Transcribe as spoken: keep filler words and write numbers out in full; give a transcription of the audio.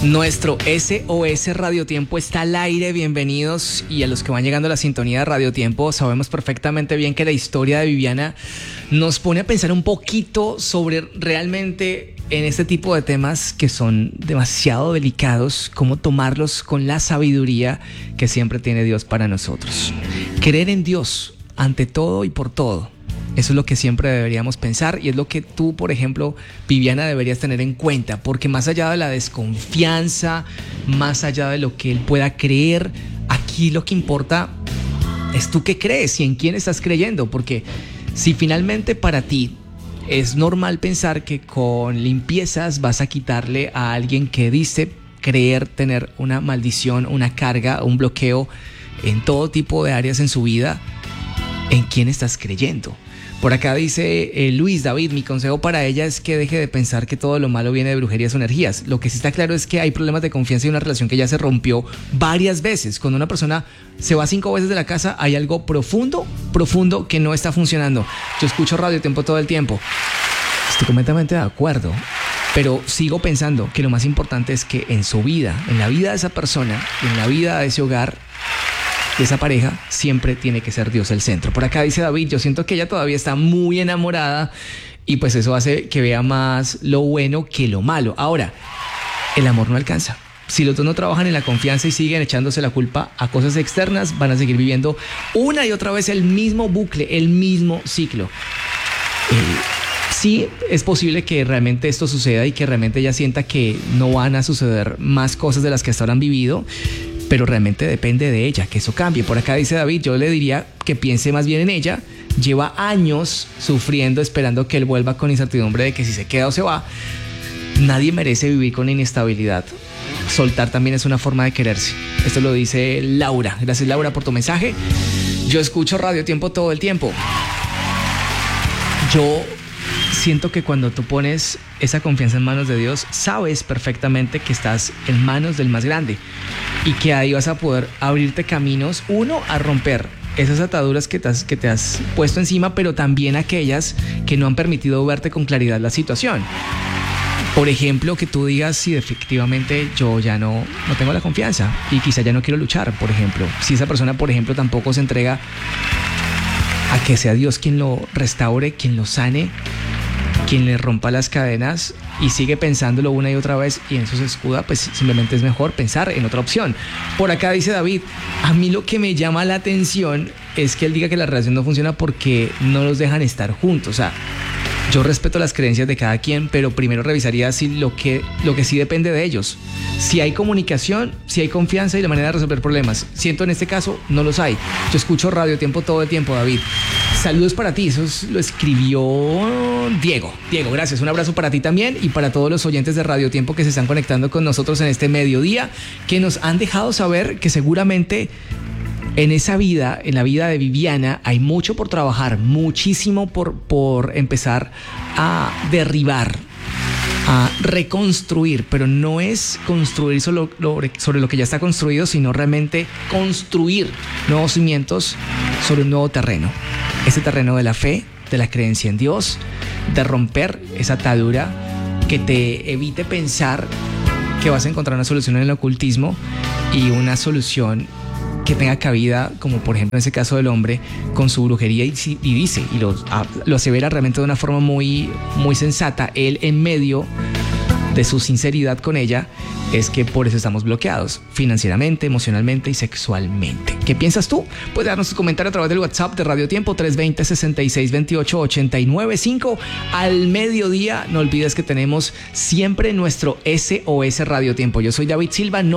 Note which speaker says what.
Speaker 1: Nuestro S O S Radio Tiempo está al aire, bienvenidos, y a los que van llegando a la sintonía de Radio Tiempo, sabemos perfectamente bien que la historia de Viviana nos pone a pensar un poquito sobre realmente en este tipo de temas que son demasiado delicados, cómo tomarlos con la sabiduría que siempre tiene Dios para nosotros. Creer en Dios ante todo y por todo. Eso es lo que siempre deberíamos pensar y es lo que tú, por ejemplo, Viviana, deberías tener en cuenta, porque más allá de la desconfianza, más allá de lo que él pueda creer, aquí lo que importa es tú qué crees y en quién estás creyendo, porque si finalmente para ti es normal pensar que con limpiezas vas a quitarle a alguien que dice creer tener una maldición, una carga, un bloqueo en todo tipo de áreas en su vida, ¿en quién estás creyendo? Por acá dice eh, Luis David, mi consejo para ella es que deje de pensar que todo lo malo viene de brujerías o energías. Lo que sí está claro es que hay problemas de confianza y una relación que ya se rompió varias veces. Cuando una persona se va cinco veces de la casa, hay algo profundo, profundo que no está funcionando. Yo escucho Radio Tiempo todo el tiempo. Estoy completamente de acuerdo, pero sigo pensando que lo más importante es que en su vida, en la vida de esa persona, en la vida de ese hogar, de esa pareja, siempre tiene que ser Dios el centro. Por acá dice David, yo siento que ella todavía está muy enamorada y pues eso hace que vea más lo bueno que lo malo. Ahora, el amor no alcanza. Si los dos no trabajan en la confianza y siguen echándose la culpa a cosas externas, van a seguir viviendo una y otra vez el mismo bucle, el mismo ciclo. Eh, sí, es posible que realmente esto suceda y que realmente ella sienta que no van a suceder más cosas de las que hasta ahora han vivido, pero realmente depende de ella que eso cambie. Por acá dice David, yo le diría que piense más bien en ella. Lleva años sufriendo, esperando que él vuelva con incertidumbre de que si se queda o se va. Nadie merece vivir con inestabilidad. Soltar también es una forma de quererse. Esto lo dice Laura. Gracias, Laura, por tu mensaje. Yo escucho Radio Tiempo todo el tiempo. Yo siento que cuando tú pones esa confianza en manos de Dios, sabes perfectamente que estás en manos del más grande y que ahí vas a poder abrirte caminos, uno, a romper esas ataduras que te has, que te has puesto encima, pero también aquellas que no han permitido verte con claridad la situación. Por ejemplo, que tú digas si efectivamente yo ya no, no tengo la confianza y quizá ya no quiero luchar, por ejemplo. Si esa persona, por ejemplo, tampoco se entrega a que sea Dios quien lo restaure, quien lo sane, quien le rompa las cadenas y sigue pensándolo una y otra vez y en eso se escuda, pues simplemente es mejor pensar en otra opción. Por acá dice David, a mí lo que me llama la atención es que él diga que la relación no funciona porque no los dejan estar juntos. O sea, yo respeto las creencias de cada quien, pero primero revisaría si lo que, lo que sí depende de ellos. Si hay comunicación, si hay confianza y la manera de resolver problemas. Siento en este caso, no los hay. Yo escucho Radio Tiempo todo el tiempo, David. Saludos para ti, eso es, lo escribió Diego. Diego, gracias. Un abrazo para ti también y para todos los oyentes de Radio Tiempo que se están conectando con nosotros en este mediodía, que nos han dejado saber que seguramente en esa vida, en la vida de Viviana, hay mucho por trabajar, muchísimo por, por empezar a derribar, a reconstruir, pero no es construir solo sobre lo que ya está construido, sino realmente construir nuevos cimientos sobre un nuevo terreno. Ese terreno de la fe, de la creencia en Dios, de romper esa atadura que te evite pensar que vas a encontrar una solución en el ocultismo y una solución que tenga cabida, como por ejemplo en ese caso del hombre, con su brujería y, y dice, y lo, lo asevera realmente de una forma muy, muy sensata, él en medio de su sinceridad con ella, es que por eso estamos bloqueados, financieramente, emocionalmente y sexualmente. ¿Qué piensas tú? Puedes darnos tu comentario a través del WhatsApp de Radio Tiempo tres dos cero, seis seis dos ocho, ocho nueve cinco. Al mediodía, no olvides que tenemos siempre nuestro S O S Radio Tiempo. Yo soy David Silva. No